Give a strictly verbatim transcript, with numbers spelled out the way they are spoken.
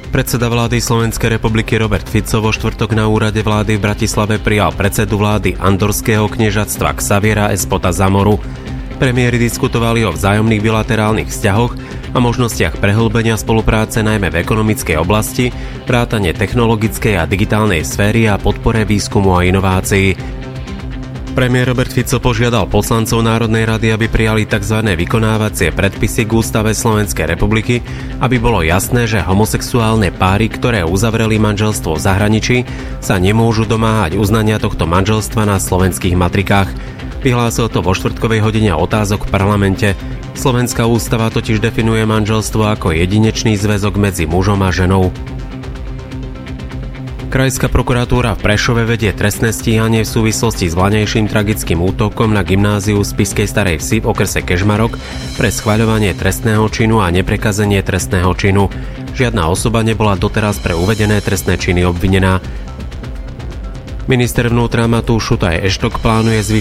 Predseda vlády Slovenskej republiky Robert Fico vo štvrtok na úrade vlády v Bratislave prijal predsedu vlády Andorského kniežatstva Xaviera Espota Zamoru. Premiéri diskutovali o vzájomných bilaterálnych vzťahoch a možnostiach prehlbenia spolupráce najmä v ekonomickej oblasti, vrátane technologickej a digitálnej sféry a podpore výskumu a inovácií. Premiér Robert Fico požiadal poslancov Národnej rady, aby prijali tzv. Vykonávacie predpisy k Ústave Slovenskej republiky, aby bolo jasné, že homosexuálne páry, ktoré uzavreli manželstvo v zahraničí, sa nemôžu domáhať uznania tohto manželstva na slovenských matrikách. Vyhlásil to vo štvrtkovej hodine otázok v parlamente. Slovenská ústava totiž definuje manželstvo ako jedinečný zväzok medzi mužom a ženou. Krajská prokuratúra v Prešove vedie trestné stíhanie v súvislosti s vlaňajším tragickým útokom na gymnáziu v Spišskej Starej Vsi v okrese Kežmarok pre schvaľovanie trestného činu a neprekazenie trestného činu. Žiadna osoba nebola doteraz pre uvedené trestné činy obvinená. Minister vnútra Matúš Šutaj Eštok plánuje zvýšiť